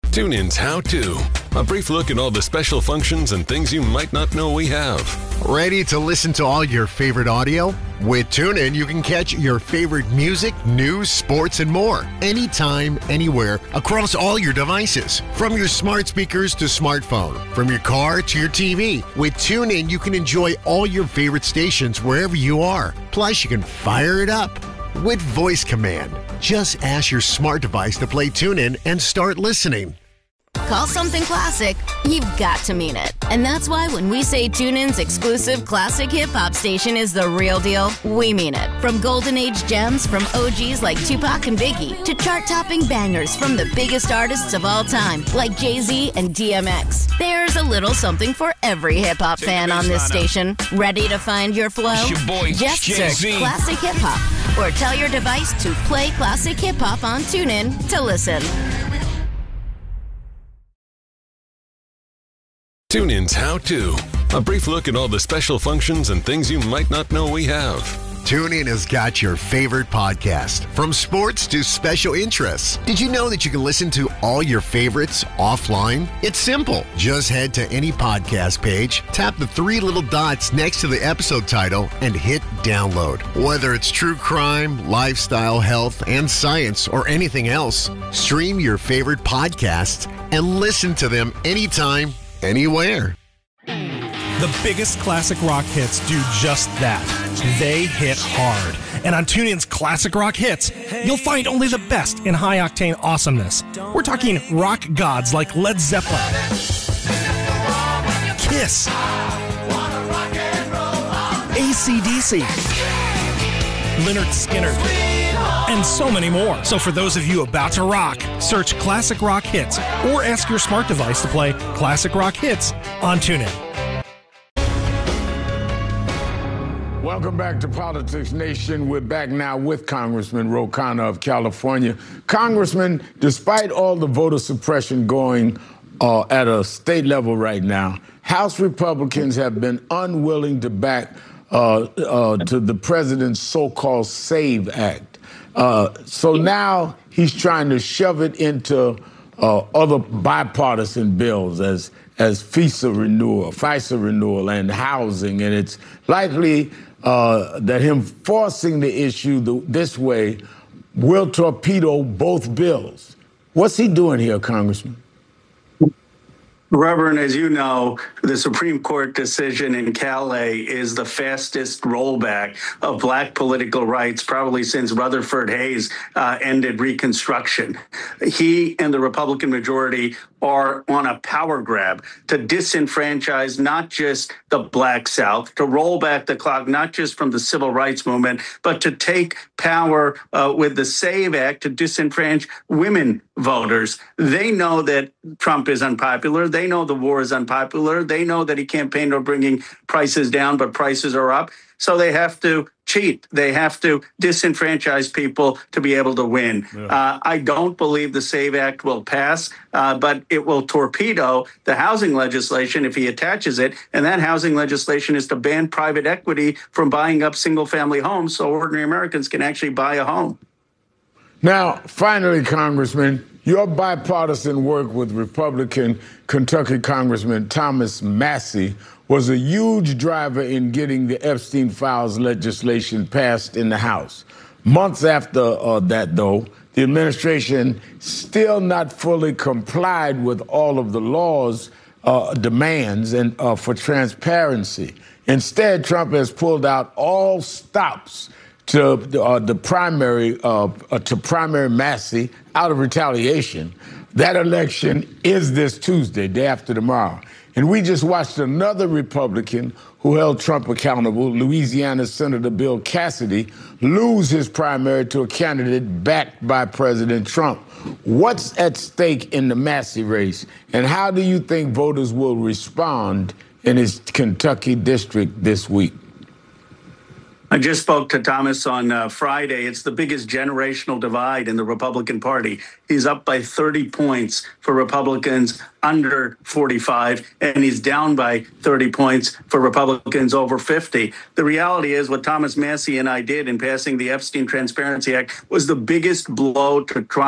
TuneIn's How To. A brief look at all the special functions and things you might not know we have. Ready to listen to all your favorite audio? With TuneIn, you can catch your favorite music, news, sports, and more. Anytime, anywhere, across all your devices. From your smart speakers to smartphone. From your car to your TV. With TuneIn, you can enjoy all your favorite stations wherever you are. Plus, you can fire it up with voice command. Just ask your smart device to play TuneIn and start listening. Call something classic, you've got to mean it. And that's why when we say TuneIn's exclusive classic hip-hop station is the real deal, we mean it. From golden age gems from OGs like Tupac and Biggie to chart-topping bangers from the biggest artists of all time like Jay-Z and DMX. There's a little something for every hip-hop fan on this station. Ready to find your flow? It's your boy, Just Jay-Z. search Classic Hip-Hop or tell your device to play Classic Hip-Hop on TuneIn to listen. TuneIn's How To. A brief look at all the special functions and things you might not know we have. TuneIn has got your favorite podcast, from sports to special interests. Did you know that you can listen to all your favorites offline? It's simple. Just head to any podcast page, tap the three little dots next to the episode title, and hit download. Whether it's true crime, lifestyle, health, and science, or anything else, stream your favorite podcasts and listen to them anytime, anywhere. The biggest classic rock hits do just that. They hit hard. And on TuneIn's Classic Rock Hits, you'll find only the best in high-octane awesomeness. We're talking rock gods like Led Zeppelin, Kiss, AC/DC, Lynyrd Skynyrd, and so many more. So for those of you about to rock, search Classic Rock Hits or ask your smart device to play Classic Rock Hits on TuneIn. Welcome back to Politics Nation. We're back now with Congressman Ro Khanna of California. Congressman, despite all the voter suppression going at a state level right now, House Republicans have been unwilling to back to the president's so-called SAVE Act. So now he's trying to shove it into other bipartisan bills as FISA renewal and housing. And it's likely that him forcing the issue this way will torpedo both bills. What's he doing here, Congressman? Reverend, as you know, the Supreme Court decision in Calais is the fastest rollback of black political rights probably since Rutherford Hayes ended Reconstruction. He and the Republican majority are on a power grab to disenfranchise not just the Black South, to roll back the clock not just from the civil rights movement, but to take power with the SAVE Act to disenfranchise women voters. They know that Trump is unpopular. They know the war is unpopular. They know that he campaigned on bringing prices down, but prices are up. So they have to cheat. They have to disenfranchise people to be able to win. Yeah. I don't believe the SAVE Act will pass, but it will torpedo the housing legislation if he attaches it. And that housing legislation is to ban private equity from buying up single-family homes so ordinary Americans can actually buy a home. Now, finally, Congressman, your bipartisan work with Republican Kentucky Congressman Thomas Massie was a huge driver in getting the Epstein Files legislation passed in the House. Months after that, though, the administration still not fully complied with all of the law's demands and for transparency. Instead, Trump has pulled out all stops to primary Massie out of retaliation. That election is this Tuesday, day after tomorrow. And we just watched another Republican who held Trump accountable, Louisiana Senator Bill Cassidy, lose his primary to a candidate backed by President Trump. What's at stake in the Massie race, and how do you think voters will respond in his Kentucky district this week? I just spoke to Thomas on Friday. It's the biggest generational divide in the Republican Party. He's up by 30 points for Republicans under 45, and he's down by 30 points for Republicans over 50. The reality is what Thomas Massie and I did in passing the Epstein Transparency Act was the biggest blow to Trump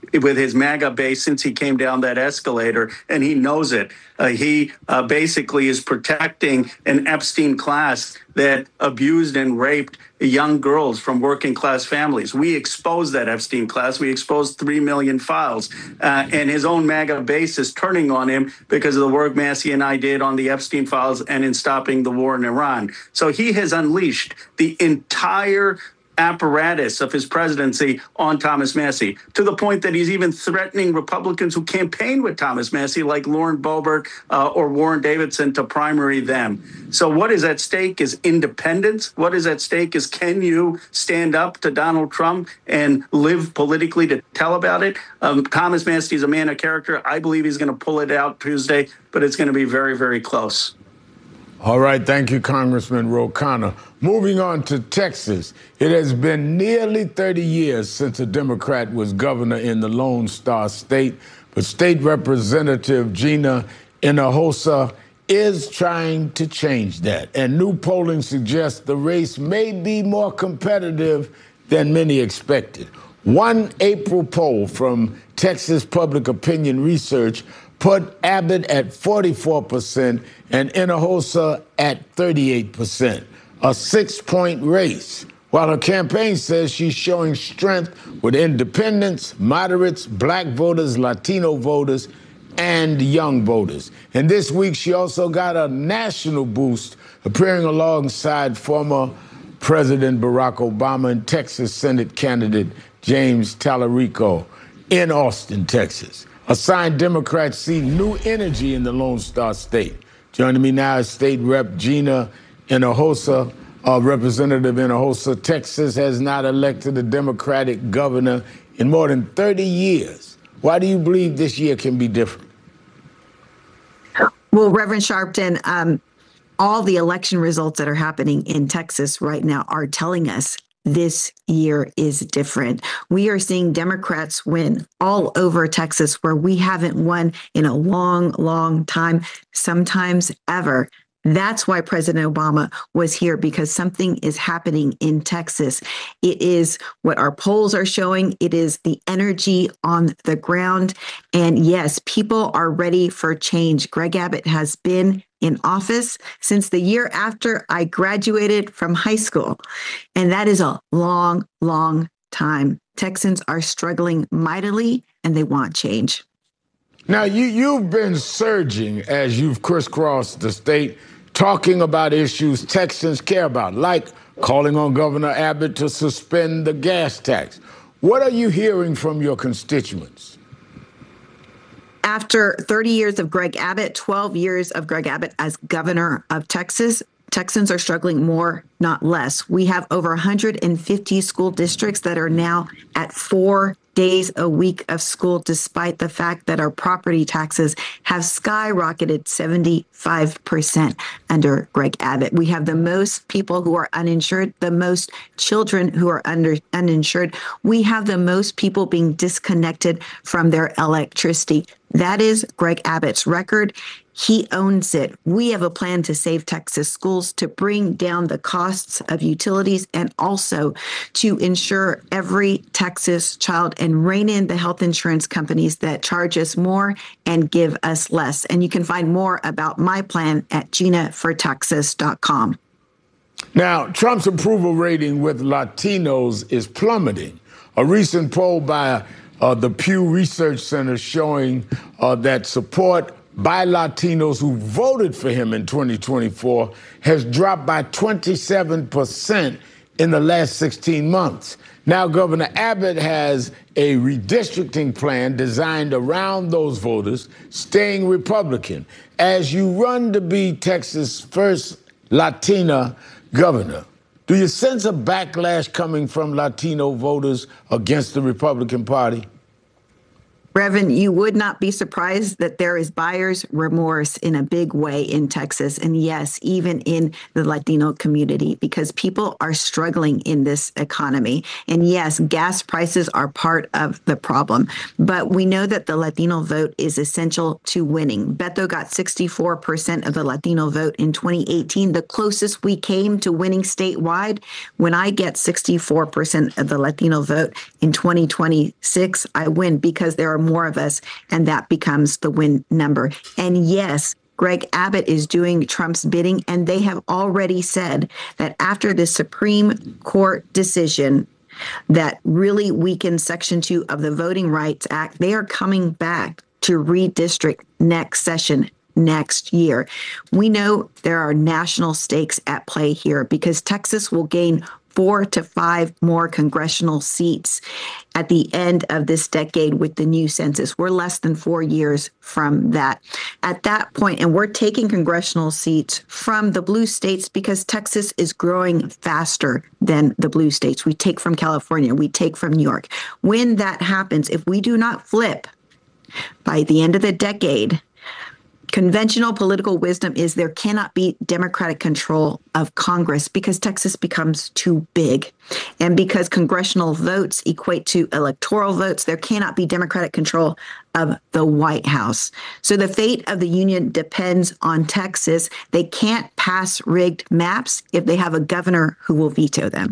with his MAGA base since he came down that escalator, and he knows it. He basically is protecting an Epstein class that abused and raped young girls from working class families. We exposed that Epstein class. We exposed 3 million files. And his own MAGA base is turning on him because of the work Massie and I did on the Epstein files and in stopping the war in Iran. So he has unleashed the entire apparatus of his presidency on Thomas Massie, to the point that he's even threatening Republicans who campaign with Thomas Massie, like Lauren Boebert or Warren Davidson, to primary them. So what is at stake is independence. What is at stake is, can you stand up to Donald Trump and live politically to tell about it? Thomas Massie is a man of character. I believe he's going to pull it out Tuesday, but it's going to be very, very close. All right, thank you, Congressman Ro Khanna. Moving on to Texas, it has been nearly 30 years since a Democrat was governor in the Lone Star State, but State Representative Gina Hinojosa is trying to change that. And new polling suggests the race may be more competitive than many expected. One April poll from Texas Public Opinion Research put Abbott at 44% and Hinojosa at 38%, a 6-point race, while her campaign says she's showing strength with independents, moderates, black voters, Latino voters, and young voters. And this week, she also got a national boost, appearing alongside former President Barack Obama and Texas Senate candidate James Tallarico in Austin, Texas. Assigned Democrats see new energy in the Lone Star State. Joining me now is State Rep Gina Hinojosa. Representative Hinojosa. Texas has not elected a Democratic governor in more than 30 years. Why do you believe this year can be different? Well, Reverend Sharpton, all the election results that are happening in Texas right now are telling us this year is different. We are seeing Democrats win all over Texas, where we haven't won in a long, long time, sometimes ever. That's why President Obama was here, because something is happening in Texas. It is what our polls are showing. It is the energy on the ground. And yes, people are ready for change. Greg Abbott has been in office since the year after I graduated from high school. And that is a long, long time. Texans are struggling mightily, and they want change. Now, you've been surging as you've crisscrossed the state, talking about issues Texans care about, like calling on Governor Abbott to suspend the gas tax. What are you hearing from your constituents? After 30 years of Greg Abbott, 12 years of Greg Abbott as governor of Texas, Texans are struggling more, not less. We have over 150 school districts that are now at 4 days a week of school, despite the fact that our property taxes have skyrocketed 75% under Greg Abbott. We have the most people who are uninsured, the most children who are uninsured. We have the most people being disconnected from their electricity. That is Greg Abbott's record. He owns it. We have a plan to save Texas schools, to bring down the costs of utilities, and also to ensure every Texas child, and rein in the health insurance companies that charge us more and give us less. And you can find more about my plan at ginafortexas.com. Now, Trump's approval rating with Latinos is plummeting. A recent poll by the Pew Research Center showing that support by Latinos who voted for him in 2024 has dropped by 27% in the last 16 months. Now, Governor Abbott has a redistricting plan designed around those voters, staying Republican. As you run to be Texas' first Latina governor, do you sense a backlash coming from Latino voters against the Republican Party? Reverend, you would not be surprised that there is buyer's remorse in a big way in Texas. And yes, even in the Latino community, because people are struggling in this economy. And yes, gas prices are part of the problem. But we know that the Latino vote is essential to winning. Beto got 64% of the Latino vote in 2018, the closest we came to winning statewide. When I get 64% of the Latino vote in 2026, I win because there are more of us, and that becomes the win number. And yes, Greg Abbott is doing Trump's bidding, and they have already said that after the Supreme Court decision that really weakens Section 2 of the Voting Rights Act, they are coming back to redistrict next session, next year. We know there are national stakes at play here because Texas will gain 4 to 5 more congressional seats at the end of this decade with the new census. We're less than 4 years from that. At that point, and we're taking congressional seats from the blue states because Texas is growing faster than the blue states. We take from California, we take from New York. When that happens, if we do not flip by the end of the decade, conventional political wisdom is there cannot be Democratic control of Congress because Texas becomes too big. And because congressional votes equate to electoral votes, there cannot be Democratic control of the White House. So the fate of the union depends on Texas. They can't pass rigged maps if they have a governor who will veto them.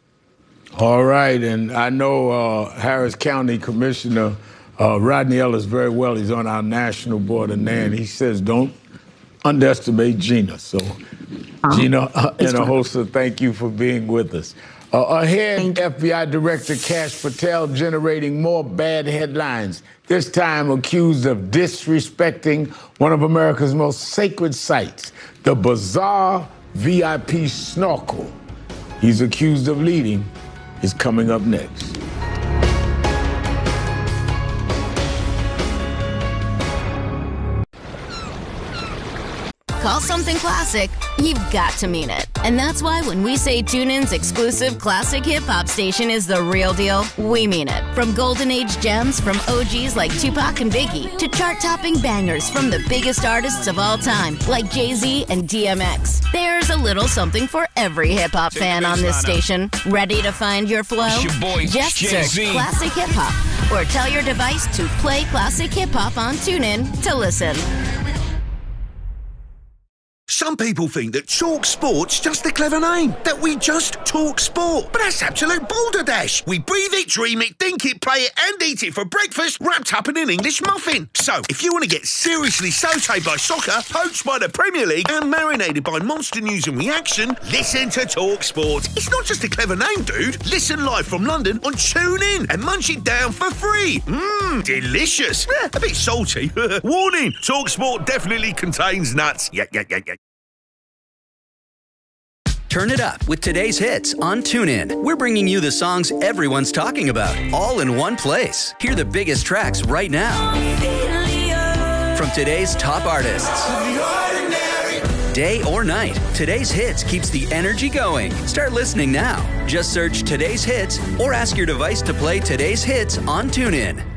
All right. And I know Harris County Commissioner Rodney Ellis very well. He's on our national board of NAN. He says, don't underestimate Gina. So, Gina and Ahosa, thank you for being with us. Ahead, FBI Director Kash Patel generating more bad headlines, this time accused of disrespecting one of America's most sacred sites, the Bazaar VIP Snorkel. He's accused of leading is coming up next. Call something classic, you've got to mean it. And that's why when we say TuneIn's exclusive classic hip-hop station is the real deal, we mean it. From golden age gems from OGs like Tupac and Biggie to chart-topping bangers from the biggest artists of all time like Jay-Z and DMX. There's a little something for every hip-hop fan on this station. Ready to find your flow? Just search Classic Hip-Hop or tell your device to play Classic Hip-Hop on TuneIn to listen. Some people think that Talk Sport's just a clever name, that we just talk sport. But that's absolute balderdash. We breathe it, dream it, think it, play it, and eat it for breakfast, wrapped up in an English muffin. So, if you want to get seriously sautéed by soccer, poached by the Premier League, and marinated by monster news and reaction, listen to Talk Sport. It's not just a clever name, dude. Listen live from London on TuneIn and munch it down for free. Delicious. A bit salty. Warning, Talk Sport definitely contains nuts. Yeah. Turn it up with today's hits on TuneIn. We're bringing you the songs everyone's talking about, all in one place. Hear the biggest tracks right now from today's top artists. Day or night, today's hits keeps the energy going. Start listening now. Just search today's hits or ask your device to play today's hits on TuneIn.